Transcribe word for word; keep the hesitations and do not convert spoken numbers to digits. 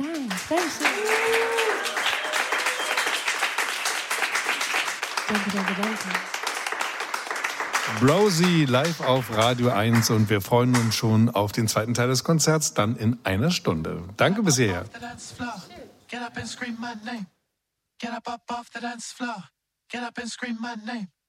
Nice, Dankeschön. Danke, danke, danke. Brosi live auf Radio eins und wir freuen uns schon auf den zweiten Teil des Konzerts, dann in einer Stunde. Danke bis hierher. Get up and scream my name. Get up, up off the dance floor. Get up and scream my name.